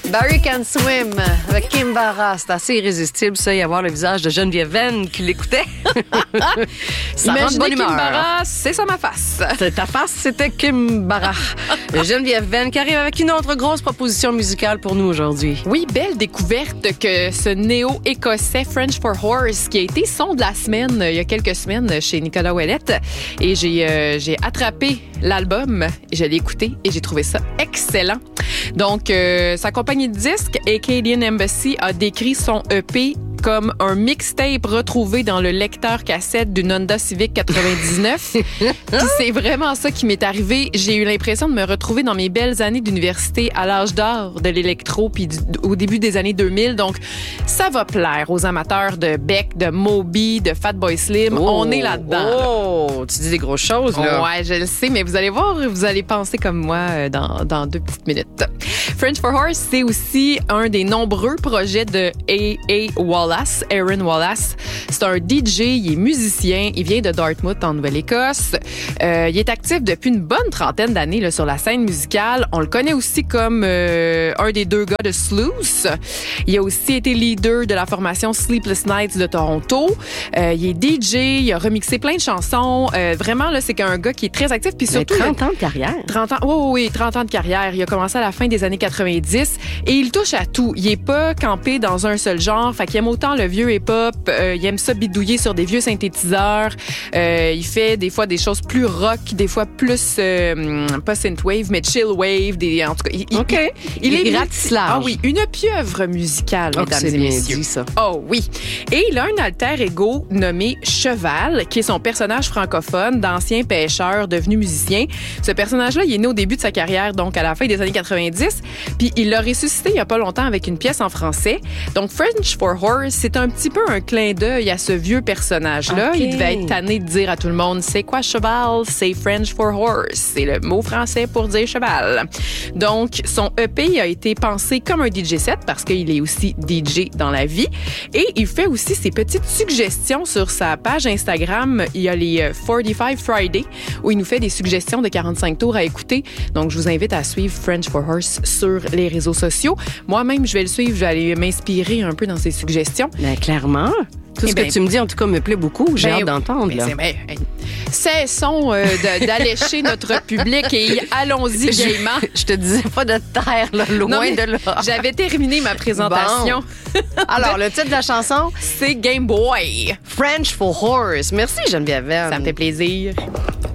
Barry Can Swim avec Kim Barra. C'est assez irrésistible, ça, y avoir le visage de Geneviève Venn qui l'écoutait. Ça rend de bonne humeur. Kim Barra, c'est ça ma face. Ta face, c'était Kim Barra. Geneviève Venn qui arrive avec une autre grosse proposition musicale pour nous aujourd'hui. Oui, belle découverte que ce néo-écossais French for Horse qui a été son de la semaine il y a quelques semaines chez Nicolas Ouellette. Et j'ai attrapé l'album, je l'ai écouté et j'ai trouvé ça excellent. Donc, sa compagnie de disques, Acadian Embassy, a décrit son EP comme un mixtape retrouvé dans le lecteur cassette d'une Honda Civic 99. Puis c'est vraiment ça qui m'est arrivé. J'ai eu l'impression de me retrouver dans mes belles années d'université à l'âge d'or de l'électro puis au début des années 2000. Donc, ça va plaire aux amateurs de Beck, de Moby, de Fatboy Slim. On est là-dedans. Oh, tu dis des grosses choses, là. Ouais, je le sais, mais vous allez voir, vous allez penser comme moi dans 2 petites minutes. French for Horse, c'est aussi un des nombreux projets de Aaron Wallace. C'est un DJ, il est musicien, il vient de Dartmouth en Nouvelle-Écosse. Il est actif depuis une bonne trentaine d'années là, sur la scène musicale. On le connaît aussi comme un des 2 gars de Sluice. Il a aussi été leader de la formation Sleepless Nights de Toronto. Il est DJ, il a remixé plein de chansons. Vraiment, là, c'est un gars qui est très actif. Puis surtout, 30 ans de carrière. 30 ans, oui, 30 ans de carrière. Il a commencé à la fin des années 90 et il touche à tout. Il est pas campé dans un seul genre. Fait qu'il aime autant le vieux hip-hop, il aime ça bidouiller sur des vieux synthétiseurs. Il fait des fois des choses plus rock, des fois plus pas synthwave, mais chill wave. En tout cas, il est ratisse large. Ah oui, une pieuvre musicale, mesdames et messieurs. Dit, ça. Oh oui. Et il a un alter ego nommé Cheval, qui est son personnage francophone d'ancien pêcheur devenu musicien. Ce personnage-là, il est né au début de sa carrière, donc à la fin des années 90, puis il l'a ressuscité il y a pas longtemps avec une pièce en français. Donc French for Horse, c'est un petit peu un clin d'œil à ce vieux personnage-là. Okay. Il devait être tanné de dire à tout le monde, c'est quoi cheval? C'est French for Horse. C'est le mot français pour dire cheval. Donc, son EP a été pensé comme un DJ set parce qu'il est aussi DJ dans la vie. Et il fait aussi ses petites suggestions sur sa page Instagram. Il y a les 45 Friday où il nous fait des suggestions de 45 tours à écouter. Donc, je vous invite à suivre French for Horse sur les réseaux sociaux. Moi-même, je vais le suivre. Je vais aller m'inspirer un peu dans ses suggestions. Ben, clairement. Tout ce que tu me dis, en tout cas, me plaît beaucoup. J'ai hâte d'entendre. Cessons d'allécher notre public et allons-y gaiement. Je te disais pas de taire, là, loin de là. J'avais terminé ma présentation. Bon. Alors, le titre de la chanson? C'est Game Boy. French for Horse. Merci, Geneviève. Ça me fait plaisir.